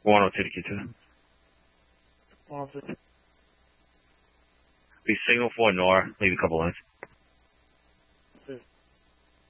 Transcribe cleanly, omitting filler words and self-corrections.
102 to Q2. 102. Be signal for Nora. Leave a couple lines.